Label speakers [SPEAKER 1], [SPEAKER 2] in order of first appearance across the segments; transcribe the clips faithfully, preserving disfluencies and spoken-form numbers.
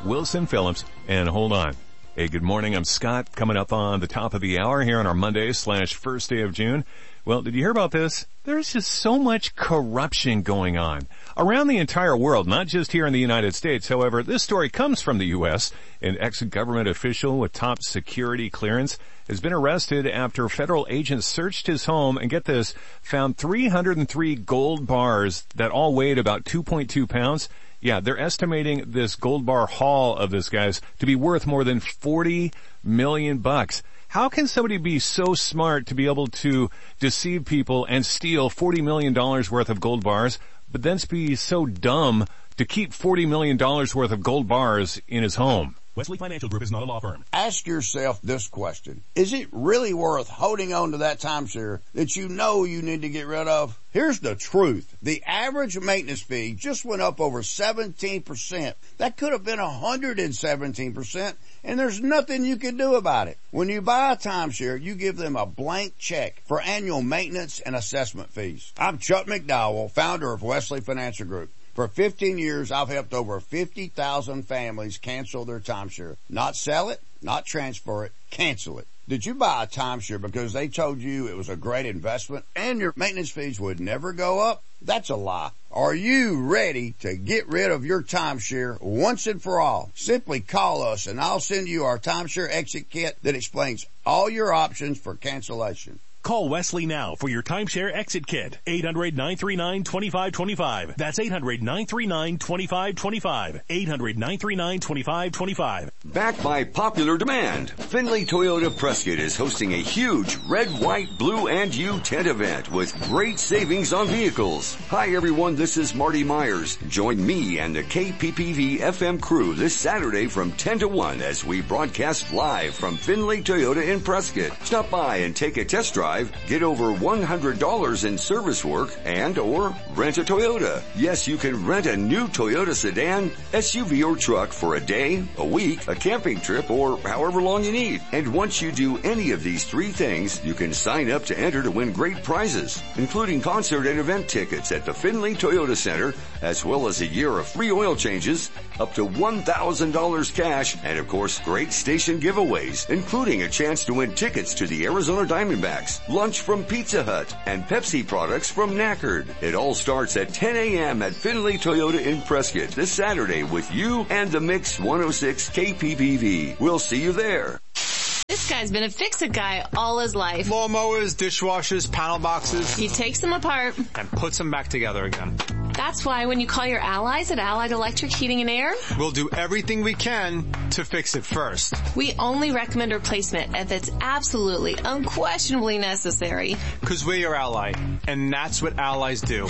[SPEAKER 1] Wilson Phillips. And hold on. Hey, good morning. I'm Scott, coming up on the top of the hour here on our Monday slash first day of June. Well, did you hear about this? There's just so much corruption going on around the entire world, not just here in the United States. However, this story comes from the U S An ex-government official with top security clearance has been arrested after federal agents searched his home and, get this, found three hundred three gold bars that all weighed about two point two pounds. Yeah, they're estimating this gold bar haul of this guy's to be worth more than forty million bucks. How can somebody be so smart to be able to deceive people and steal forty million dollars worth of gold bars, but then be so dumb to keep forty million dollars worth of gold bars in his home?
[SPEAKER 2] Wesley Financial Group is not a law firm.
[SPEAKER 3] Ask yourself this question. Is it really worth holding on to that timeshare that you know you need to get rid of? Here's the truth. The average maintenance fee just went up over seventeen percent. That could have been one hundred seventeen percent, and there's nothing you can do about it. When you buy a timeshare, you give them a blank check for annual maintenance and assessment fees. I'm Chuck McDowell, founder of Wesley Financial Group. For fifteen years, I've helped over fifty thousand families cancel their timeshare. Not sell it, not transfer it, cancel it. Did you buy a timeshare because they told you it was a great investment and your maintenance fees would never go up? That's a lie. Are you ready to get rid of your timeshare once and for all? Simply call us and I'll send you our timeshare exit kit that explains all your options for cancellation.
[SPEAKER 2] Call Wesley now for your timeshare exit kit. eight hundred, nine three nine, two five two five. That's eight hundred, nine three nine, two five two five. eight hundred, nine three nine, two five two five.
[SPEAKER 4] Backed by popular demand, Findlay Toyota Prescott is hosting a huge red, white, blue, and you tent event with great savings on vehicles. Hi everyone, this is Marty Myers. Join me and the K P P V F M crew this Saturday from ten to one as we broadcast live from Findlay Toyota in Prescott. Stop by and take a test drive. Get over one hundred dollars in service work and or rent a Toyota. Yes, you can rent a new Toyota sedan, S U V or truck for a day, a week, a camping trip, or however long you need. And once you do any of these three things, you can sign up to enter to win great prizes, including concert and event tickets at the Findlay Toyota Center, as well as a year of free oil changes, up to one thousand dollars cash, and of course, great station giveaways, including a chance to win tickets to the Arizona Diamondbacks, lunch from Pizza Hut, and Pepsi products from Knackered. It all starts at ten a.m. at Findlay Toyota in Prescott this Saturday with you and the Mix one oh six K P P V. We'll see you there.
[SPEAKER 5] This guy's been a fix-it guy all his life.
[SPEAKER 6] Lawnmowers, dishwashers, panel boxes.
[SPEAKER 5] He takes them apart
[SPEAKER 6] and puts them back together again.
[SPEAKER 5] That's why when you call your allies at Allied Electric Heating and Air,
[SPEAKER 6] we'll do everything we can to fix it first.
[SPEAKER 5] We only recommend replacement if it's absolutely, unquestionably necessary.
[SPEAKER 6] Because we're your ally, and that's what allies do.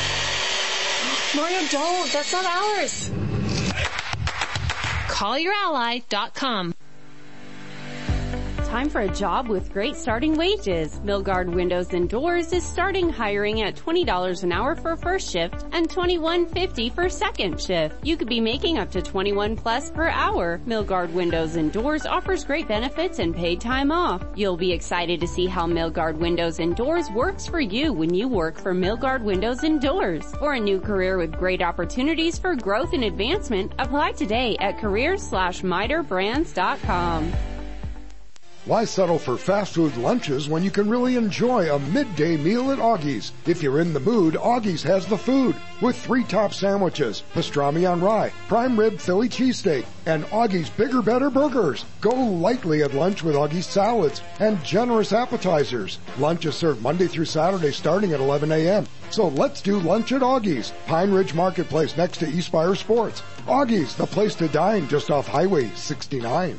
[SPEAKER 5] Mario, don't. That's not ours. call your ally dot com.
[SPEAKER 7] Time for a job with great starting wages. Milgard Windows and Doors is starting hiring at twenty dollars an hour for first shift and twenty-one fifty for second shift. You could be making up to twenty-one plus per hour. Milgard Windows and Doors offers great benefits and paid time off. You'll be excited to see how Milgard Windows and Doors works for you when you work for Milgard Windows and Doors. For a new career with great opportunities for growth and advancement, apply today at careers slash miter brands dot com.
[SPEAKER 8] Why settle for fast food lunches when you can really enjoy a midday meal at Augie's? If you're in the mood, Augie's has the food with three top sandwiches, pastrami on rye, prime rib Philly cheesesteak, and Augie's Bigger Better Burgers. Go lightly at lunch with Augie's salads and generous appetizers. Lunch is served Monday through Saturday starting at eleven a.m. So let's do lunch at Augie's, Pine Ridge Marketplace next to Eastspire Sports. Augie's, the place to dine just off Highway sixty-nine.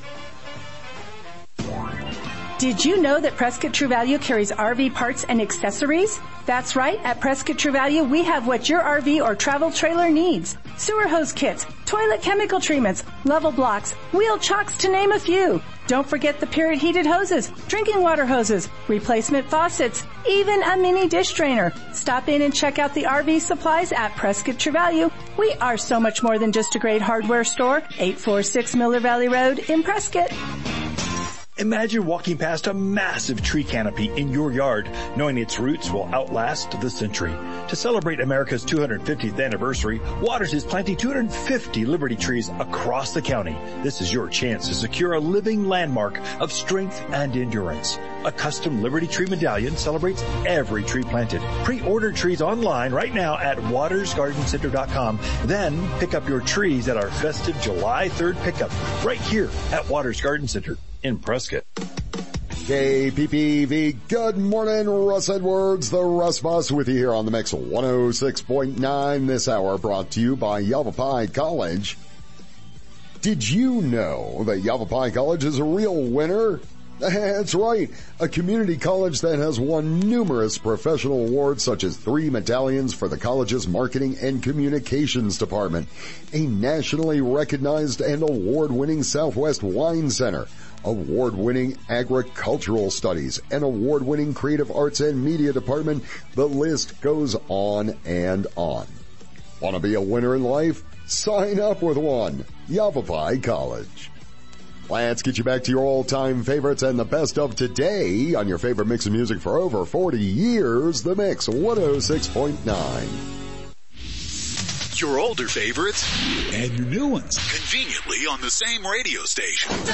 [SPEAKER 9] Did you know that Prescott True Value carries R V parts and accessories? That's right, at Prescott True Value, we have what your R V or travel trailer needs. Sewer hose kits, toilet chemical treatments, level blocks, wheel chocks to name a few. Don't forget the period heated hoses, drinking water hoses, replacement faucets, even a mini dish drainer. Stop in and check out the R V supplies at Prescott True Value. We are so much more than just a great hardware store. eight forty-six Miller Valley Road in Prescott.
[SPEAKER 10] Imagine walking past a massive tree canopy in your yard, knowing its roots will outlast the century. To celebrate America's two hundred fiftieth anniversary, Waters is planting two hundred fifty Liberty trees across the county. This is your chance to secure a living landmark of strength and endurance. A custom Liberty Tree medallion celebrates every tree planted. Pre-order trees online right now at waters garden center dot com. Then pick up your trees at our festive July third pickup right here at Waters Garden Center in Prescott.
[SPEAKER 11] K P P V, good morning, Russ Edwards, the Russ Boss with you here on the Mix one oh six point nine this hour, brought to you by Yavapai College. Did you know that Yavapai College is a real winner? That's right, a community college that has won numerous professional awards, such as three medallions for the college's marketing and communications department, a nationally recognized and award-winning Southwest Wine Center, award-winning agricultural studies, an award-winning creative arts and media department. The list goes on and on. Want to be a winner in life? Sign up with one. Yavapai College. Let's get you back to your all-time favorites and the best of today on your favorite mix of music for over forty years, The Mix one oh six point nine.
[SPEAKER 12] Your older favorites and your new ones conveniently on the same radio station.